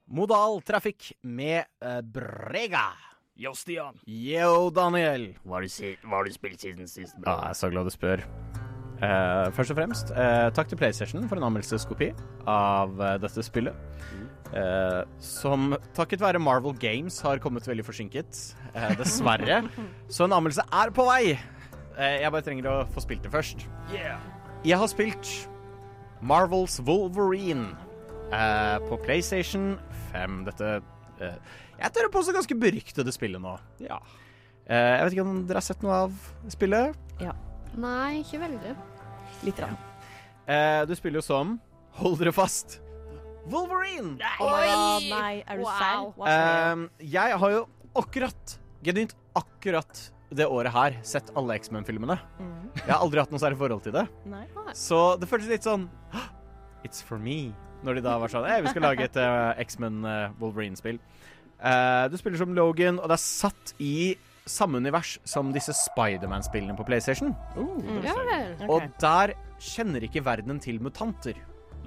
Modal trafikk med Brega. Yo, Stian. Yo, Daniel. Hva har du spilt siden sist, bro? Jeg er så glad du spør. Først og fremst, takk til PlayStation for en anmeldelseskopi av dette spillet. Som takket være Marvel Games har kommet veldig forsinket, dessverre. Så en anmeldelse er på vei. Jeg bare trenger å få spilt det først. Jeg har spilt Marvels Wolverine på PlayStation 5. Dette jeg tør å påstå ganske beryktede spillet nå. Ja. Jeg vet ikke om dere har sett noe av spillet? Ja. Nei, ikke veldig. Litt rann. Du spiller jo som, hold dere fast, Wolverine! Nei, er du sær? Jeg har jo genuint akkurat det året her sett alle X-Men-filmene. Jeg har aldri hatt noe særlig forhold til det. Nei. Så det føltes litt sånn it's for me. Når de da var sånn vi skal lage et X-Men Wolverine-spill. Du spiller som Logan, og det er satt i samme univers som disse Spider-Man-spillene på PlayStation. Ja vel. Ok. Og der kjenner ikke verdenen til mutanter.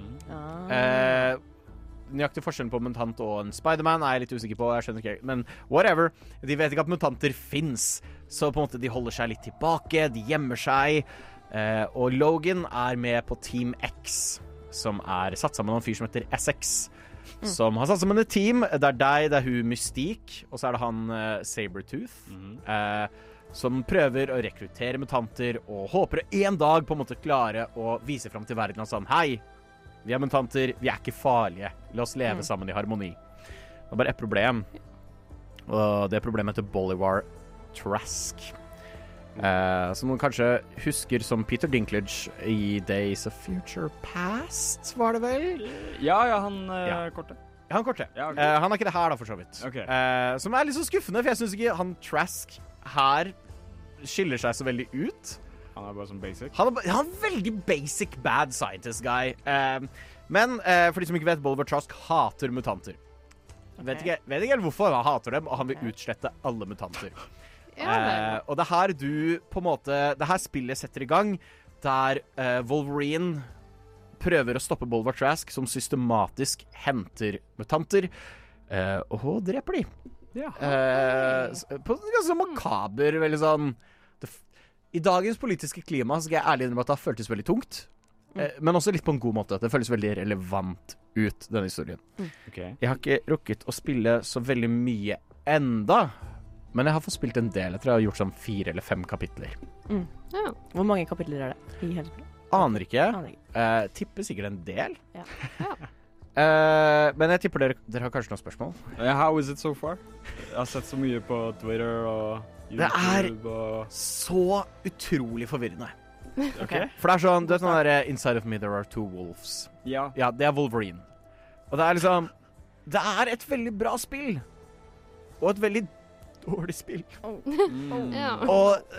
Nøyaktig forskjellen på mutant og en Spider-Man er jeg litt usikker på, jeg skjønner ikke, men whatever. De vet ikke at mutanter finnes, så på en måte de holder seg litt tilbake, de gjemmer seg, og Logan er med på Team X, som er satt sammen av en fyr som heter Essex, som har satt sammen et team. Det er deg, det er hun Mystique, og så er det han Sabretooth, som prøver å rekruttere mutanter, og håper å en dag på en måte klare å vise frem til verden og sånn, hei, vi er mutanter, vi er ikke farlige, la oss leve sammen i harmoni. Det er bare et problem, og det problemet heter Bolivar Trask. Som noen kanskje husker som Peter Dinklage i Days of Future Past, var det vel? Ja, han korte. Han korte. Ja, ok. Han er ikke det her da, for så vidt. Ok. Som er litt så skuffende, for jeg synes ikke han Trask her skiller seg så veldig ut. Han er bare sånn basic. Han er veldig basic bad scientist guy. Men for de som ikke vet, Bolivar Trask hater mutanter. Vet ikke helt hvorfor han hater dem, og han vil utslette alle mutanter. Og det her du på en måte, det her spillet setter i gang, der Wolverine prøver å stoppe Bolivar Trask, som systematisk henter mutanter, og dreper de. Ja. På en ganske makaber, veldig sånn i dagens politiske klima skal jeg ærlig innrømme at det har føltes veldig tungt, men også litt på en god måte. Det føles veldig relevant ut, denne historien. Okay. Jeg har ikke rukket å spille så veldig mye enda, men jeg har fått spilt en del. Jeg tror jeg har gjort sånn 4 eller 5 kapitler. Ja. Hvor mange kapitler er det i hele spillet? Aner ikke. Aner ikke. Tipper sikkert en del. Ja. Men jeg tipper dere har kanskje noen spørsmål. How is it so far? Jeg har sett så mye på Twitter og Det er YouTube og så utrolig forvirrende. Ok. For det er sånn, du vet sånn der Inside of me there are two wolves. Ja. Ja, det er Wolverine. Og det er liksom, det er et veldig bra spill. Og et veldig dårlig spill. Ja. Og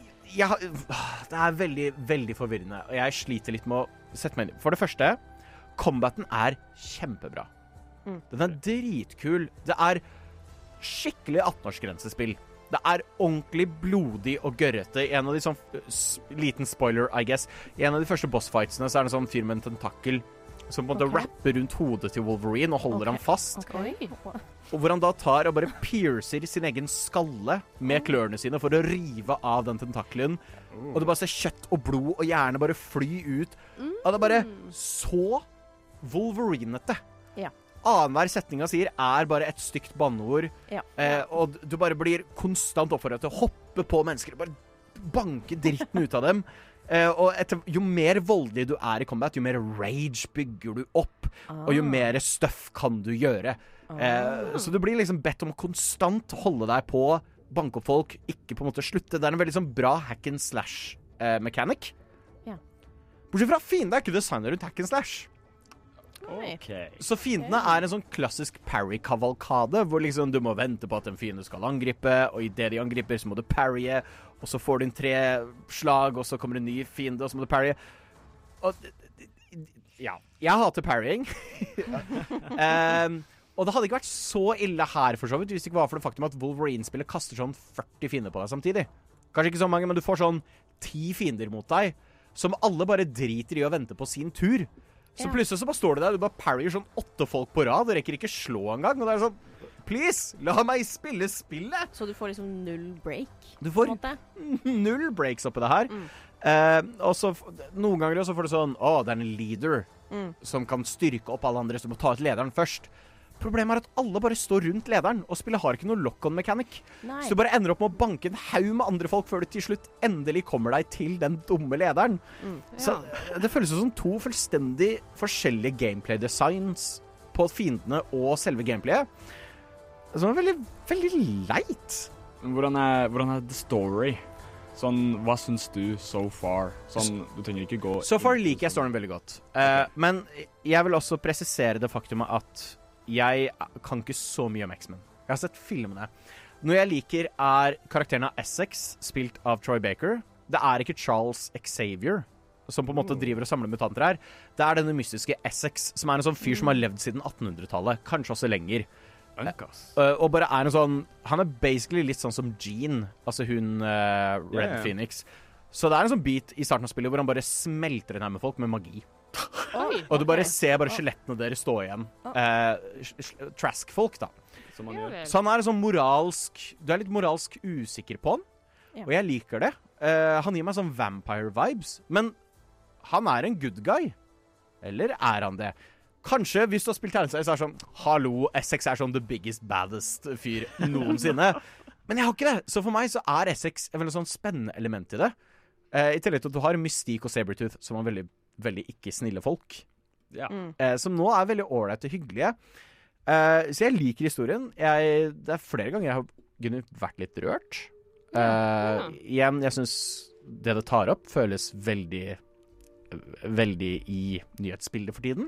det er veldig, veldig forvirrende. Og jeg sliter litt med å sette meg inn. For det første, combaten er kjempebra. Den er dritkul. Det er skikkelig 18-årsgrensespill. Det er ordentlig blodig og gørrete. I en av de sånn, liten spoiler, I guess, i en av de første bossfightsene så er det en sånn fyr med en tentakel som på en måte rapper rundt hodet til Wolverine og holder ham fast. Oi. Og hvor han da tar og bare piercer sin egen skalle med klørne sine for å rive av den tentakelen. Og du bare ser kjøtt og blod og hjerne bare fly ut. Og det er bare så Wolverinete. Ja. Annenhver setning han sier er bare et stygt banneord. Ja. Og du bare blir konstant oppfordret til å hoppe på mennesker og bare banke dritten ut av dem. Og jo mer voldelig du er i combat, jo mer rage bygger du opp, og jo mer stuff kan du gjøre. Så du blir liksom bedt om konstant holde deg på, banke opp folk, ikke på en måte slutte. Det er en veldig sånn bra hack and slash mechanic. Ja. Bortsett fra fiendene er ikke designet rundt hack and slash. Ok. Så fiendene er en sånn klassisk parry-kavalkade, hvor liksom du må vente på at en fiende skal angripe, og i det de angriper så må du parrye, og så får du inn 3 slag, og så kommer en ny fiende, og så må du parrye. Og ja, jeg hater parrying. Og det hadde ikke vært så ille her for så vidt, hvis det ikke var for det faktum at Wolverine-spillet kaster sånn 40 fiender på deg samtidig. Kanskje ikke så mange, men du får sånn 10 fiender mot deg, som alle bare driter i å vente på sin tur. Så plutselig så bare står du der, du bare parryer sånn 8 folk på rad, og rekker ikke slå en gang, og det sånn, please, la meg spille spillet! Så du får liksom 0 break? Du får på en måte? 0 breaks oppi det her. Og så, noen ganger så får du sånn, det en leader som kan styrke opp alle andre, så du må ta ut lederen først. Problemet at alle bare står rundt lederen, og spillet har ikke noe lock-on-mechanic. Så du bare ender opp med å banke en haug med andre folk før du til slutt endelig kommer deg til den dumme lederen. Så det føles som 2 fullstendig forskjellige gameplay-designs på fiendene og selve gameplayet. Som veldig, veldig leit. Hvordan er the story? Sånn, hva syns du so far? Sånn, du trenger ikke gå... So far liker jeg storyen veldig godt. Men jeg vil også presisere det faktumet at jeg kan ikke så mye om X-Men. Jeg har sett filmene. Noe jeg liker karakteren av Essex, spilt av Troy Baker. Det ikke Charles Xavier, som på en måte driver og samler mutanter her. Det denne mystiske Essex, som en sånn fyr som har levd siden 1800-tallet. Kanskje også lenger. Og bare en sånn... Han basically litt sånn som Jean, altså hun Red Phoenix. Så det en sånn bit i starten av spillet hvor han bare smelter ned med folk med magi. Og du bare ser skjelettene deres stå igjen. Trask-folk, da. Som han gjør. Så han en sånn moralsk... Du litt moralsk usikker på han, og jeg liker det. Han gir meg sånn vampire-vibes, men han en good guy. Eller han det? Kanskje, hvis du har spilt tegneserie, så det sånn, hallo, Essex sånn the biggest, baddest fyr noensinne. Men jeg har ikke det. Så for meg så Essex et veldig sånn spennende element i det. I tillegg til at du har Mystique og Sabretooth, som veldig, veldig ikke snille folk. Ja. Som nå veldig ålreit og hyggelige. Så jeg liker historien. Det flere ganger jeg har vært litt rørt. Igjen, jeg synes det tar opp føles veldig, veldig i nyhetsbildet for tiden.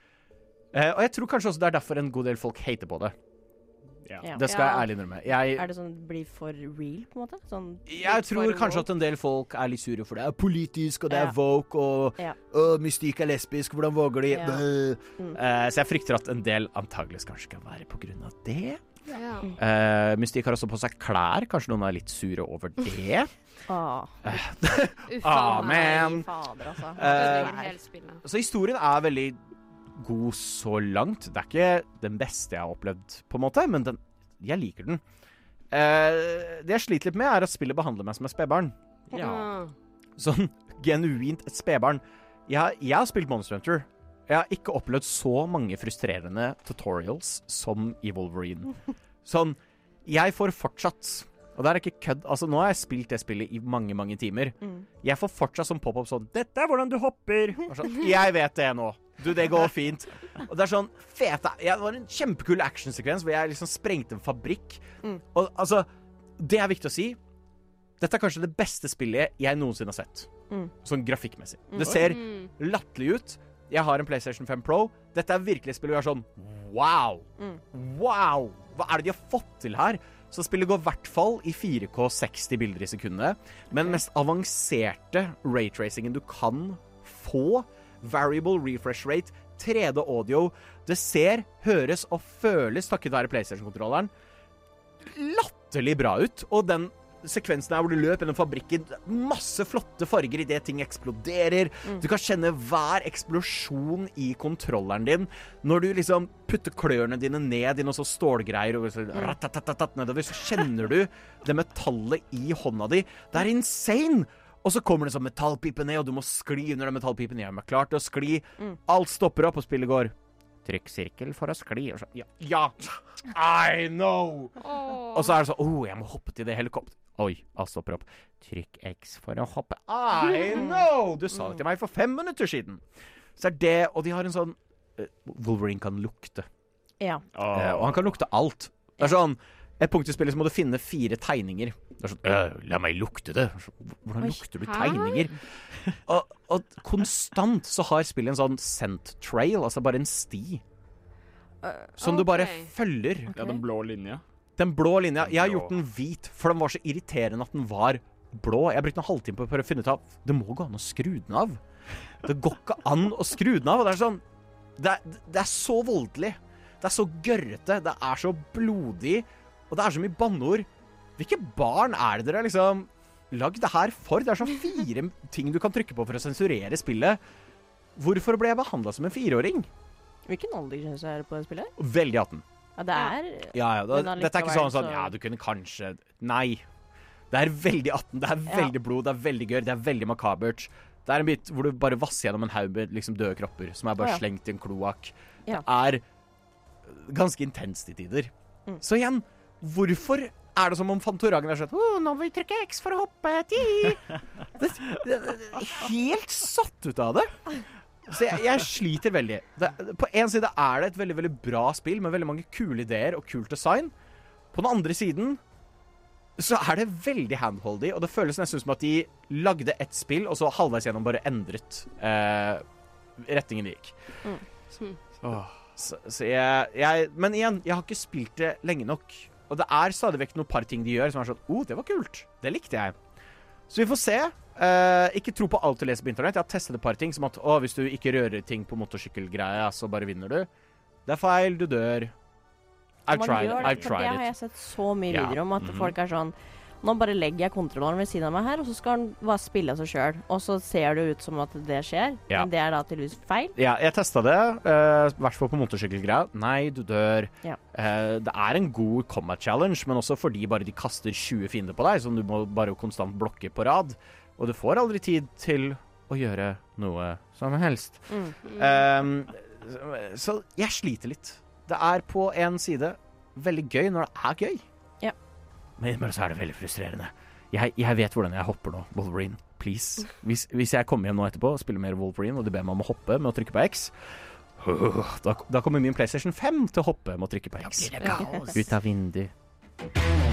Og jeg tror kanskje også det derfor en god del folk hater på det. Ja. Det skal jeg ærlig innrømme. Det sånn blir for real, på en måte? Sånn, jeg tror kanskje at en del folk litt sure for det politisk, og det woke, og Mystique lesbisk, hvordan våger de? Så jeg frykter at en del antageligvis kanskje kan være på grunn av det. Mystique har også på seg klær. Kanskje noen litt sure over det. Man. Fader, altså. Så historien veldig god så langt. Det ikke den beste jeg har opplevd, på en måte, men jeg liker den. Det jeg sliter litt med at spillet behandler meg som et spedbarn. Sånn genuint et spedbarn. Jeg har spilt Monster Hunter. Jeg har ikke opplevd så mange frustrerende tutorials som i Wolverine. Sånn, jeg får fortsatt, og det ikke kødd, altså nå har jeg spilt det spillet i mange, mange timer. Jeg får fortsatt som pop-up sånn, dette hvordan du hopper. Sånn, jeg vet det nå. Du, det går fint. Og det sånn fete. Det var en kjempekul actionsekvens hvor jeg liksom sprengte en fabrikk. Og altså, det viktig å si. Dette kanskje det beste spillet jeg noensinne har sett. Sånn grafikkmessig. Det ser latterlig ut. Jeg har en PlayStation 5 Pro. Dette virkelig spillet hvor jeg sånn, wow! Wow! Hva det de har fått til her? Så spillet går i hvert fall i 4K 60 bilder i sekundet. Men den mest avanserte raytracingen du kan få, variable refresh rate, 3D audio, det ser, høres og føles takket være PlayStation-kontrolleren latterlig bra ut, og den sekvensen hvor du løper gjennom fabrikken, masse flotte farger i det ting eksploderer, du kan kjenne hver eksplosjon i kontrolleren din, når du liksom putter klørne dine ned i noen så stålgreier, og så ratatatat nedover, så kjenner du det metallet i hånda di, det insane! Og så kommer det sånn metallpipe ned, og du må skli under den metallpipen. Jeg har klart å skli. Alt stopper opp, og spillet går. Trykk sirkel for å skli. Og så, ja, I know! Og så det sånn, jeg må hoppe til det helikopter. Oi, alt stopper opp. Trykk X for å hoppe. I know! Du sa det til meg for 5 minutter siden. Så det, og de har en sånn, Wolverine kan lukte. Og han kan lukte alt. Det sånn, et punkt i spillet så må du finne 4 tegninger. Det sånn, la meg lukte det. Hvordan lukter du tegninger? Og konstant så har spillet en sånn scent trail, altså bare en sti. Som du bare følger. Ja, den blå linja. Den blå linja. Jeg har gjort den hvit, for den var så irriterende at den var blå. Jeg brukte en halvtime på å finne ut av, det må gå an å skru den av. Det går ikke an å skru den av. Og det sånn, det så voldelig. Det så gørrete. Det så blodig. Og det så mye banneord. Hvilke barn det dere liksom lagd det her for? Det så 4 ting du kan trykke på for å sensurere spillet. Hvorfor ble jeg behandlet som en 4-åring? Hvilken aldersgrense er det på det spillet? Veldig 18. Ja, det er Men Dette er ikke allikevel, sånn, så- ja, du kunne kanskje... Nei. Det er veldig 18, det er veldig blod, det er veldig gørr, det er veldig makabert. Det er en bit hvor du bare vasser gjennom en haug med liksom døde kropper, som er bare slengt i en kloak. Ja. Det er ganske intenst i tider. Så igjen, hvorfor er det som om Fantorangen er sånn, nå må vi trykke X for å hoppe, det er helt satt ut av det. Så jeg sliter veldig. På en side er det et veldig, veldig bra spill med veldig mange kule ideer og kult design. På den andre siden så er det veldig handholdy, og det føles nesten som at de lagde et spill, og så halvveis gjennom bare endret retningen de gikk. Så men igjen, jeg har ikke spilt det lenge nok. Og det er stadig vekk noen par ting de gjør som er sånn, det var kult. Det likte jeg. Så vi får se. Ikke tro på alt du leser på internett. Jeg har testet et par ting, som at hvis du ikke rører ting på motorsykkelgreia, så bare vinner du. Det er feil, du dør. I've tried Det har jeg sett så mye videoer om, at folk er sånn, nå bare legger jeg kontrolleren ved siden av meg her, og så skal han bare spille seg selv. Og så ser det ut som at det skjer, men det er da tydeligvis feil. Ja, jeg testet det, i hvert fall på motorsykkelgreia. Nei, du dør. Ja. Det er en god combat challenge, men også fordi bare de kaster 20 fiender på deg, som du må bare konstant blokke på rad. Og du får aldri tid til å gjøre noe som helst. Så jeg sliter litt. Det er på en side veldig gøy når det er gøy. Ja. Men så er det veldig frustrerende. Jeg vet hvordan jeg hopper nå, Wolverine. Please. Hvis jeg kommer hjem nå etterpå og spiller mer Wolverine, og de ber meg om å hoppe med å trykke på X, da kommer min PlayStation 5 til å hoppe med å trykke på X. Ut av vinduet.